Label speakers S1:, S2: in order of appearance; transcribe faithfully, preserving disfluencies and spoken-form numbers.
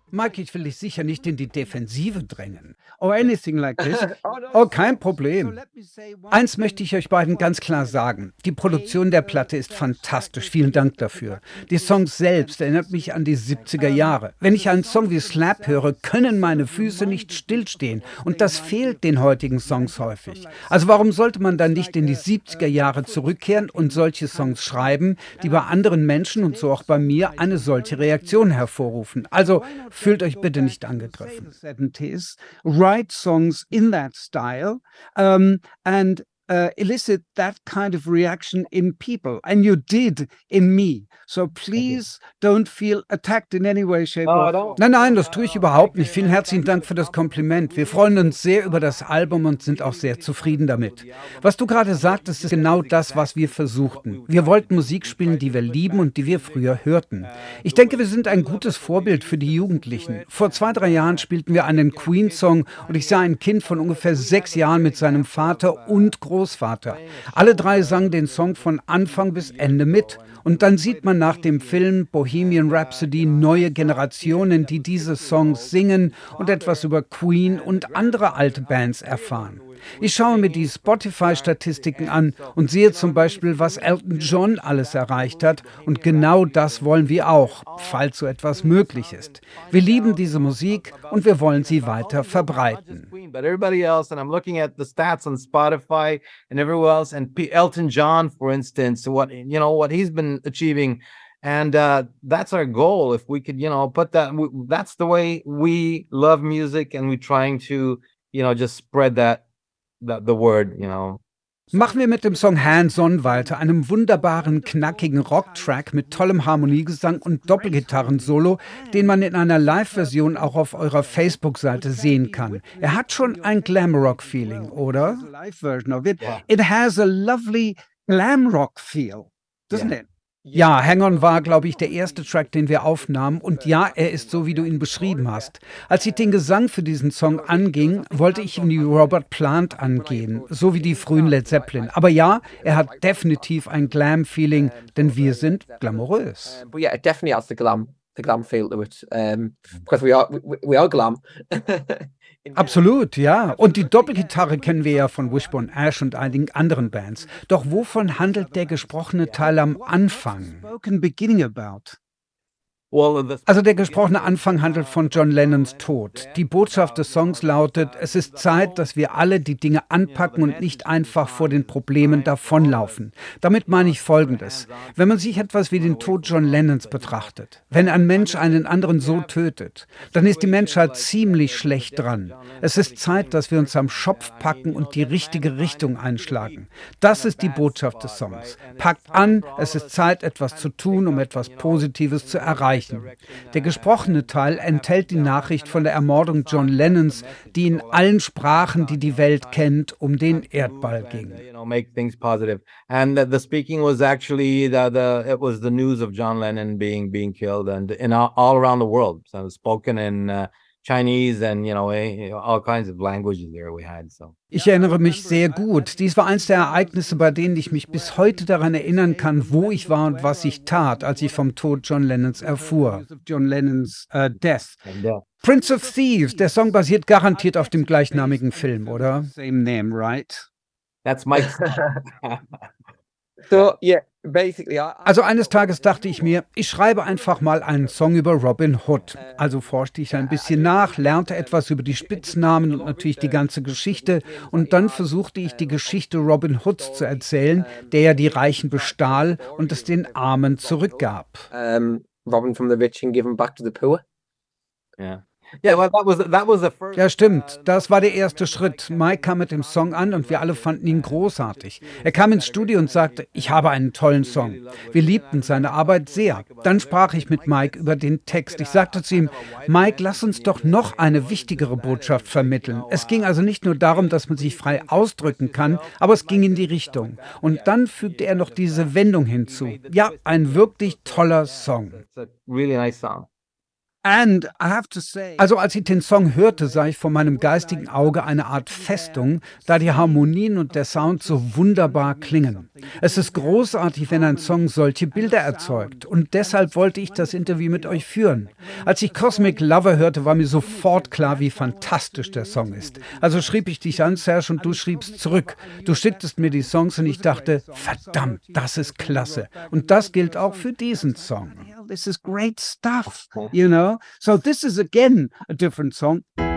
S1: Mike, ich will dich sicher nicht in die Defensive drängen. Or anything like this.
S2: Oh, no,
S1: Oh,
S2: it's
S1: kein
S2: fine. So
S1: Problem.
S2: let me say one
S1: Eins
S2: thing
S1: möchte ich euch beiden
S2: quite
S1: ganz klar
S2: clearly.
S1: sagen. Die
S2: A,
S1: Produktion der
S2: the
S1: Platte ist
S2: soundtrack
S1: fantastisch.
S2: is
S1: Vielen Dank
S2: the
S1: dafür.
S2: production
S1: Die
S2: is
S1: Songs selbst erinnert mich an die
S2: fantastic.
S1: siebziger
S2: Um,
S1: Jahre. Wenn
S2: the
S1: ich einen Song
S2: songs
S1: wie Slap höre,
S2: themselves
S1: können
S2: sort
S1: meine
S2: of
S1: Füße nicht
S2: reminded me of
S1: stillstehen.
S2: what
S1: Und
S2: they
S1: das
S2: remind me
S1: fehlt
S2: of
S1: den heutigen
S2: today. I
S1: Songs
S2: get from
S1: häufig.
S2: like
S1: Also
S2: Slap.
S1: warum sollte man dann
S2: It's
S1: nicht
S2: like
S1: in die
S2: a,
S1: siebziger
S2: a, a
S1: Jahre
S2: foot
S1: zurückkehren und
S2: tapping
S1: solche
S2: kind of
S1: Songs
S2: song.
S1: schreiben, die
S2: And I
S1: bei
S2: think
S1: anderen Menschen und so
S2: today's
S1: auch bei mir eine
S2: songwriting
S1: solche
S2: very much
S1: Reaktion
S2: lacks that.
S1: hervorrufen?
S2: So
S1: Also
S2: why not
S1: fühlt
S2: just
S1: euch
S2: go
S1: bitte
S2: back
S1: nicht
S2: to, say, the
S1: angegriffen.
S2: seventies, write songs in that style, um, and uh, elicit that kind of reaction in people? And you did in me. So
S3: Thank you.
S2: please don't feel attacked in any way, shape,
S3: No,
S2: or
S3: I don't.
S2: form.
S1: Nein, nein,
S3: No,
S1: das
S3: not
S1: tue
S3: at
S1: ich
S3: all. Thank
S1: überhaupt
S3: you,
S1: nicht. Vielen
S3: and
S1: herzlichen
S3: thank you for
S1: Dank
S3: the
S1: für das
S3: compliment. I
S1: Kompliment. Wir
S3: really
S1: freuen
S3: do.
S1: uns sehr
S3: Uh,
S1: über das
S3: I'm actually
S1: Album und sind auch
S3: really,
S1: sehr
S3: really
S1: zufrieden
S3: excited with
S1: damit.
S3: the album.
S1: Was du gerade
S3: And what you
S1: sagtest, ist
S3: just said
S1: genau
S3: is
S1: das, was wir
S3: exactly what we
S1: versuchten.
S3: were
S1: Wir
S3: trying to
S1: wollten
S3: do.
S1: Musik
S3: We
S1: spielen,
S3: tried
S1: die
S3: to
S1: wir
S3: put
S1: lieben
S3: back
S1: und die wir
S3: music
S1: früher hörten.
S3: uh,
S1: Ich
S3: the
S1: denke, wir
S3: way
S1: sind
S3: we
S1: ein
S3: love
S1: gutes
S3: it, the way we
S1: Vorbild für
S3: used
S1: die
S3: to listen to
S1: Jugendlichen.
S3: it.
S1: Vor zwei,
S3: And
S1: drei Jahren
S3: uh,
S1: spielten wir
S3: I think,
S1: einen
S3: you know, kids
S1: Queen-Song und ich
S3: responding.
S1: sah
S3: And
S1: ein Kind von
S3: uh,
S1: ungefähr
S3: so we
S1: sechs
S3: have a
S1: Jahren
S3: great
S1: mit seinem
S3: example of
S1: Vater
S3: uh,
S1: und Großvater.
S3: playing a
S1: Alle
S3: show
S1: drei
S3: uh,
S1: sangen den
S3: for,
S1: Song
S3: for
S1: von
S3: two to
S1: Anfang
S3: three
S1: bis
S3: years
S1: Ende mit.
S3: ago. And,
S1: Und
S3: and we
S1: dann
S3: played
S1: sieht
S3: the
S1: man nach
S3: Queen
S1: dem
S3: here.
S1: Film Bohemian
S3: And, uh, you
S1: Rhapsody
S3: know, I
S1: neue
S3: saw a kid
S1: Generationen,
S3: that
S1: die
S3: was
S1: diese
S3: six years
S1: Songs
S3: old with
S1: singen
S3: his
S1: und etwas
S3: father
S1: über Queen
S3: and the
S1: und andere
S3: grandfather,
S1: alte
S3: and all
S1: Bands
S3: three of them
S1: erfahren.
S3: was,
S1: Ich
S3: was
S1: schaue mir die
S3: singing from the start to the
S1: Spotify-Statistiken
S3: end.
S1: an
S3: So,
S1: und sehe
S3: you know what
S1: zum
S3: I mean? So
S1: Beispiel,
S3: there
S1: was
S3: was a
S1: Elton John
S3: generation
S1: alles
S3: back when the
S1: erreicht
S3: movie
S1: hat. Und
S3: Bohemian
S1: genau
S3: Rhapsody
S1: das
S3: was,
S1: wollen
S3: was
S1: wir
S3: out, and
S1: auch,
S3: all
S1: falls so etwas
S3: Queen
S1: möglich
S3: songs, and
S1: ist. Wir
S3: finding
S1: lieben
S3: out, you
S1: diese
S3: know, a-
S1: Musik und
S3: about
S1: wir wollen
S3: Queen and
S1: sie
S3: about all
S1: weiter
S3: these old bands, not just
S1: verbreiten.
S3: Queen, but everybody else. And I'm looking at the stats on Spotify and everywhere else. And P- Elton John, for instance, what you know what he's been achieving. And uh, that's our goal. If we could, you know, put that, w- that's the way we love music, and we're trying to, you know, just spread that, that the word, you know.
S1: Machen wir mit dem Song Hands On weiter, einem wunderbaren, knackigen Rocktrack mit tollem Harmoniegesang und Doppelgitarren-Solo, den man in einer Live-Version auch auf eurer Facebook-Seite sehen kann. Er hat schon ein Glam-Rock-Feeling, oder?
S2: Live version of it.
S3: Yeah.
S2: It has a lovely glam rock feel, doesn't
S3: Yeah.
S2: it?
S1: Ja, Hang On war, glaube ich, der erste Track, den wir aufnahmen. Und ja, er ist so, wie du ihn beschrieben hast. Als ich den Gesang für diesen Song anging, wollte ich ihn wie Robert Plant angehen, so wie die frühen Led Zeppelin. Aber ja, er hat definitiv ein Glam-Feeling, denn wir sind glamourös.
S4: Um, but yeah, it definitely has the glam, the glam feel to it. Um, because we are, we, we are glam.
S1: Absolut, ja. Und die Doppelgitarre kennen wir ja von Wishbone Ash und einigen anderen Bands. Doch wovon handelt der gesprochene Teil am Anfang?
S2: Spoken beginning about.
S3: Well, the-
S1: Also der gesprochene Anfang handelt von John Lennons Tod. Die Botschaft des Songs lautet, es ist Zeit, dass wir alle die Dinge anpacken und nicht einfach vor den Problemen davonlaufen. Damit meine ich Folgendes. Wenn man sich etwas wie den Tod John Lennons betrachtet, wenn ein Mensch einen anderen so tötet, dann ist die Menschheit ziemlich schlecht dran. Es ist Zeit, dass wir uns am Schopf packen und die richtige Richtung einschlagen. Das ist die Botschaft des Songs. Packt an, es ist Zeit, etwas zu tun, um etwas Positives zu erreichen. Der gesprochene Teil enthält die Nachricht von der Ermordung John Lennons, die in allen Sprachen, die die Welt kennt, um den Erdball ging.
S3: you know, make things positive. And the, the speaking was actually the, the it was the news of John Lennon being being killed, and in all, all around the world. So it was spoken in uh, Chinese and you know eh, all kinds of languages there we had. So
S1: Ich erinnere mich sehr gut. Dies war eins der Ereignisse, bei denen ich mich bis heute daran erinnern kann, wo ich war und was ich tat, als ich vom Tod John Lennons erfuhr.
S2: John Lennon's uh, death.
S3: and uh,
S1: Prince of Thieves, der Song basiert garantiert auf dem gleichnamigen Film, oder?
S2: Same name, right?
S3: that's Mike's.
S4: So yeah, basically, I,
S1: Also eines Tages dachte ich mir, ich schreibe einfach mal einen Song über Robin Hood. Also forschte ich ein bisschen nach, lernte etwas über die Spitznamen und natürlich die ganze Geschichte. Und dann versuchte ich die Geschichte Robin Hoods zu erzählen, der ja die Reichen bestahl und es den Armen zurückgab.
S4: um, robbing from the rich and giving back to the poor.
S3: yeah. Yeah, well, that was that was the first.
S1: Ja, stimmt. Das war der erste Schritt. Mike kam mit dem Song an und wir alle fanden ihn großartig. Er kam ins Studio und sagte, ich habe einen tollen Song. Wir liebten seine Arbeit sehr. Dann sprach ich mit Mike über den Text. Ich sagte zu ihm, Mike, lass uns doch noch eine wichtigere Botschaft vermitteln. Es ging also nicht nur darum, dass man sich frei ausdrücken kann, aber es ging in die Richtung. Und dann fügte er noch diese Wendung hinzu. Ja, ein wirklich toller Song.
S3: It's a really nice song.
S2: And I have to say,
S1: Also als ich den Song hörte, sah ich vor meinem geistigen Auge eine Art Festung, da die Harmonien und der Sound so wunderbar klingen. Es ist großartig, wenn ein Song solche Bilder erzeugt. Und deshalb wollte ich das Interview mit euch führen. Als ich Cosmic Lover hörte, war mir sofort klar, wie fantastisch der Song ist. Also schrieb ich dich an, Serge, und du schriebst zurück. Du schicktest mir die Songs und ich dachte, verdammt, das ist klasse. Und das gilt auch für diesen Song.
S2: this is great stuff, you know? So this is again a different song.